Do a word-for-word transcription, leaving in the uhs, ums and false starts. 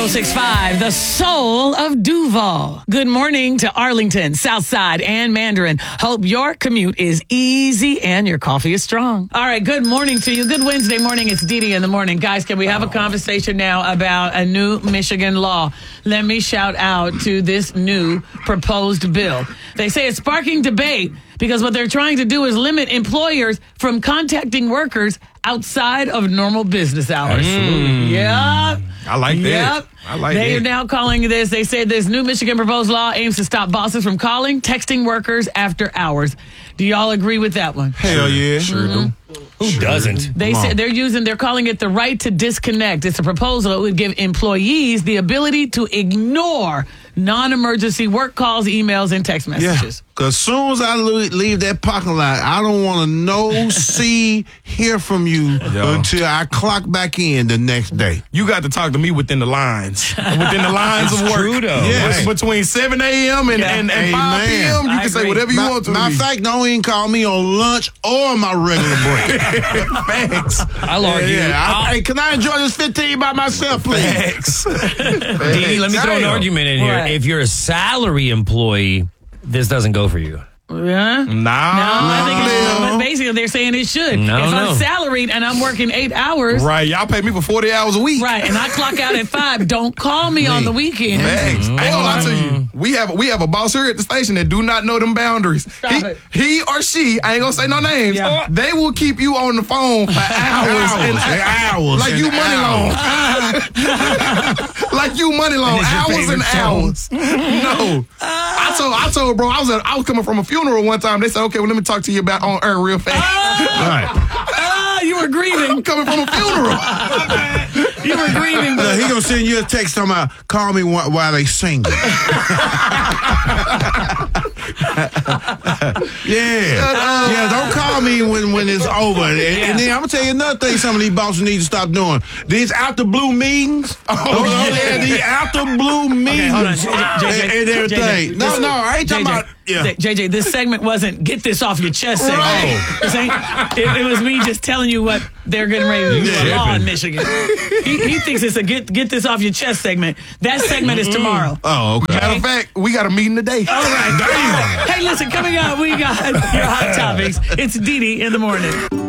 oh six five, the soul of Duval. Good morning to Arlington, Southside, and Mandarin. Hope your commute is easy and your coffee is strong. All right, good morning to you. Good Wednesday morning. It's Dee Dee in the morning. Guys, can we have a conversation now about a new Michigan law? Let me shout out to this new proposed bill. They say it's sparking debate because what they're trying to do is limit employers from contacting workers outside of normal business hours. Mm. Yeah. I like that. Yep. I like they that. are now calling this, they say this new Michigan proposed law aims to stop bosses from calling, texting workers after hours. Do y'all agree with that one? Hell yeah. Sure do. Who Sure doesn't? They Come said on. they're using, they're calling it the right to disconnect. It's a proposal that would give employees the ability to ignore non-emergency work calls, emails, and text Yeah, messages. because soon as I lo- leave that parking lot, I don't want to know, see, hear from you Yo. until I clock back in the next day. You got to talk to me within the lines. Within the lines of work. true, though. Yes. Right. Between seven a.m. and, Yeah. and, and five p.m. You I can say agree. whatever you Ma- want to. Matter of me. fact, don't even call me on lunch or my regular break. Facts. I'll argue. yeah, I, I'll- hey, can I enjoy this fifteen by myself, please? Facts. Dee Dee, let me throw an Damn. argument in here. What? If you're a salary employee, this doesn't go for you. Yeah? Nah. No, I think it's, no. but basically they're saying it should. No, if no. I'm salaried and I'm working eight hours, Right. Y'all pay me for forty hours a week. right, and I clock out at five, don't call me on the weekend. Facts. I ain't gonna lie to you. We have we have a boss here at the station that do not know them boundaries. Stop he, it. he or she, I ain't gonna say no names. Yeah. They will keep you on the phone for hours, and Hours and hours like and you money hours. long. Like you money long, And it's your hours and favorite hours. No, I told I told bro, I was at, I was coming from a funeral one time. They said, okay, well let me talk to you about on air real fast. Right. Ah, you were grieving. I'm coming from a funeral. You were grieving. Look, he gonna send you a text talking about, call me wh- while they singing. yeah. Yeah, don't call me when, when it's over. And, and then I'm gonna tell you another thing some of these bosses need to stop doing. These out the blue meetings. Oh, yeah, these out the blue meetings. hold on, J J, and, and everything. J J, no, this- no, I ain't talking J J, about. Yeah. J J, this segment wasn't get this off your chest segment. Right. This ain't- it, it was me just telling you what they're getting ready to do a law in Michigan. He, he thinks it's a get get this off your chest segment. That segment is tomorrow. Oh, okay. Matter of fact, we got a meeting today. All right. Hey, listen, coming up, we got your hot topics. It's Dee Dee in the morning.